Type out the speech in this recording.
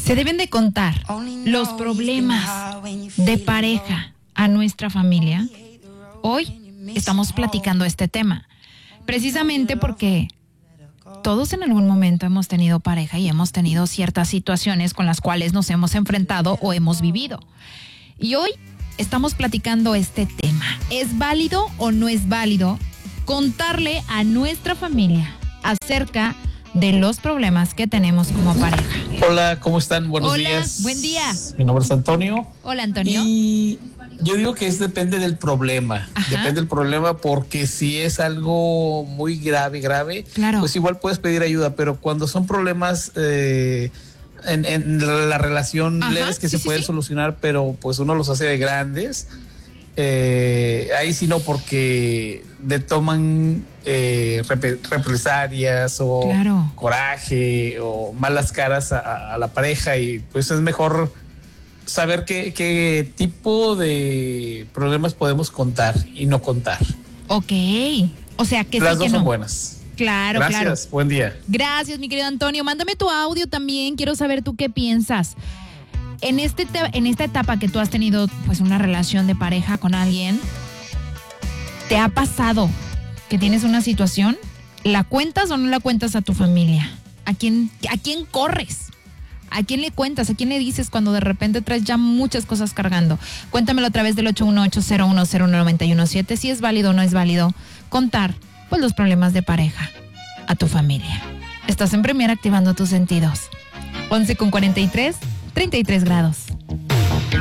Se deben de contar los problemas de pareja a nuestra familia. Hoy estamos platicando este tema, precisamente porque todos en algún momento hemos tenido pareja y hemos tenido ciertas situaciones con las cuales nos hemos enfrentado o hemos vivido. Y hoy estamos platicando este tema. ¿Es válido o no es válido contarle a nuestra familia acerca de los problemas que tenemos como pareja? Hola, ¿cómo están? Buenos días. Buen día. Mi nombre es Antonio. Hola, Antonio. Y yo digo que depende del problema. Ajá. Depende del problema, porque si es algo muy grave, claro, pues igual puedes pedir ayuda, pero cuando son problemas en la relación leves que se pueden solucionar, pero pues uno los hace de grandes, ahí sí no, porque le toman represalias o coraje o malas caras a la pareja, y pues es mejor saber qué tipo de problemas podemos contar y no contar. Ok, o sea que las sí, dos que son no. buenas. Claro, Gracias, claro. Buen día. Gracias, mi querido Antonio. Mándame tu audio también. Quiero saber tú qué piensas. En esta etapa que tú has tenido pues una relación de pareja con alguien, ¿te ha pasado que tienes una situación? ¿La cuentas o no la cuentas a tu familia? ¿A quién corres? ¿A quién le cuentas? ¿A quién le dices cuando de repente traes ya muchas cosas cargando? Cuéntamelo a través del 818-0101-917 si es válido o no es válido contar pues los problemas de pareja a tu familia. Estás en Premier activando tus sentidos. 11:43, 33 grados.